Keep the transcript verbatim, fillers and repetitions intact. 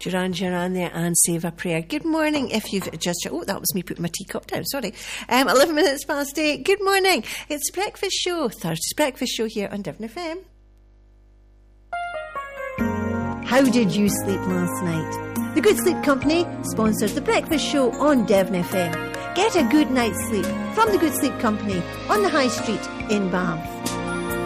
Duran Duran there and Save a Prayer. Good morning if you've just... Oh, that was me putting my teacup down, sorry. Um, eleven minutes past eight. Good morning. It's the Breakfast Show, Thursday's Breakfast Show here on Devon F M. How did you sleep last night? The Good Sleep Company sponsors the Breakfast Show on Devon F M. Get a good night's sleep from the Good Sleep Company on the High Street in Bath.